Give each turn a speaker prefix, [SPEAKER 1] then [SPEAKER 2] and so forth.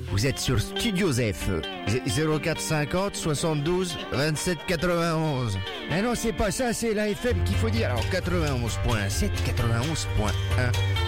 [SPEAKER 1] Vous êtes sur Studio F. 0450 72 27 91. Mais non, c'est pas ça, c'est la FM qu'il faut dire. Alors 91.7, 91.1.